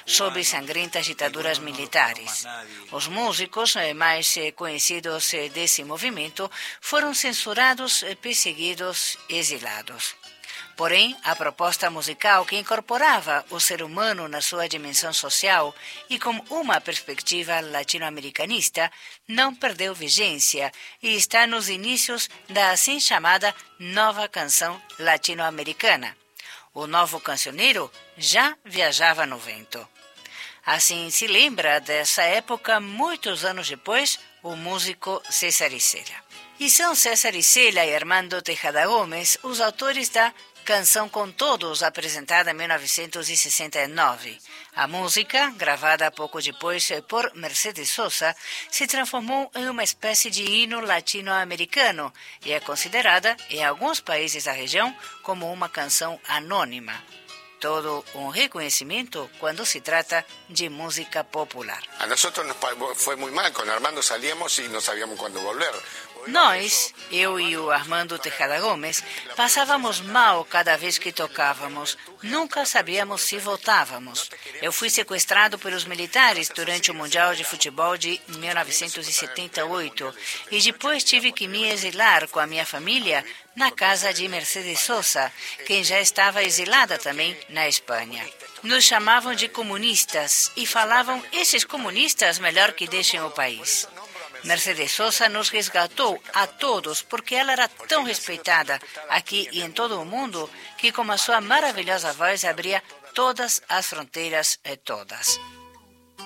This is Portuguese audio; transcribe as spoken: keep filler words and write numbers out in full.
sob sangrentas ditaduras militares. Os músicos mais conhecidos desse movimento foram censurados, perseguidos, exilados. Porém, a proposta musical que incorporava o ser humano na sua dimensão social e com uma perspectiva latino-americanista não perdeu vigência e está nos inícios da assim chamada nova canção latino-americana. O novo cancioneiro já viajava no vento. Assim se lembra dessa época, muitos anos depois, o músico César Isela. E são César Isela e Armando Tejada Gomes os autores da Canção com Todos, apresentada em mil novecentos e sessenta e nove. A música, gravada pouco depois por Mercedes Sosa, se transformou em uma espécie de hino latino-americano e é considerada, em alguns países da região, como uma canção anônima. Todo um reconhecimento quando se trata de música popular. A nosotros nos foi muy mal, con Armando salíamos y no sabíamos cuándo volver. Nós, eu e o Armando Tejada Gomes, passávamos mal cada vez que tocávamos. Nunca sabíamos se voltávamos. Eu fui sequestrado pelos militares durante o Mundial de Futebol de mil novecentos e setenta e oito e depois tive que me exilar com a minha família na casa de Mercedes Sosa, quem já estava exilada também na Espanha. Nos chamavam de comunistas e falavam, esses comunistas melhor que deixem o país. Mercedes Sosa nos resgatou a todos porque ela era tão respeitada aqui e em todo o mundo que com a sua maravilhosa voz abria todas as fronteiras e todas.